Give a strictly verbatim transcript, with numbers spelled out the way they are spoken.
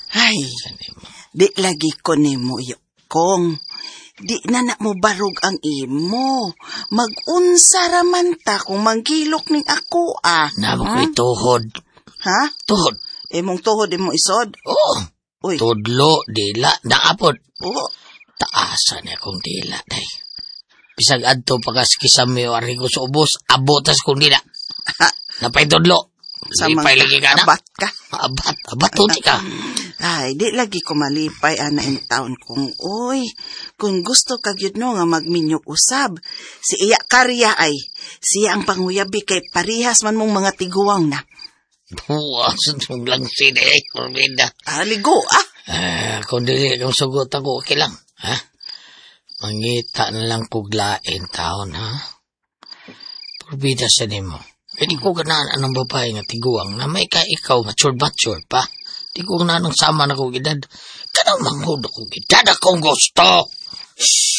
Ay, di lagi ko nimo kong. Di na na mo barog ang imo. Mag-unsa raman ta kung manggilok ning ako ah. Namo ko'y tuhod. Ha? Tuhod. Imong tuhod imong isod? Oo. Uy. Tudlo, dila, naapod. Oo. Taasan niya kong dila, day. Bisag adto pagkaskisami o arigo sa ubos, abotas kong dila. Napay tudlo. Lipay lagi ka na. Abat ka. Abat, abat tuti ka. Ay, di lagi ko malipay ana in taon kong, uy, kung gusto kag yun no nga magminyok usab, si iya karya ay, siya ang panguyabi kay parihas man mong mga tiguang na. Buwas, itong lang sila eh, kurbida. Ah, ligo ah. Ah, kung dili kong sugot ako, okay lang, ha? Mangita na lang kuglain taon, ha? Kurbida sa nimo. Hindi ko ganaan anong babae nga tiguang na may ka ikaw mature-mature pa. Di ko ganaan sama na kong edad. Kanang manghod akong edad akong gusto. Shhh!